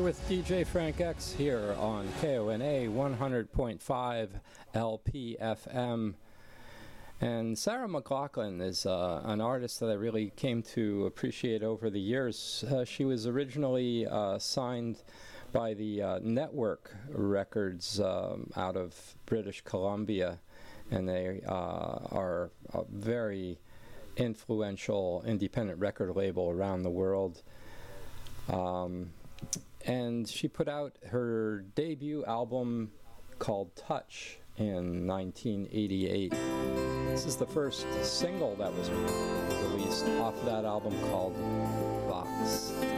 You're with DJ Frank X here on KONA 100.5 LPFM. And Sarah McLachlan is an artist that I really came to appreciate over the years. She was originally signed by the Network Records out of British Columbia, and they are a very influential independent record label around the world. And she put out her debut album called Touch in 1988. This is the first single that was released off that album, called Box.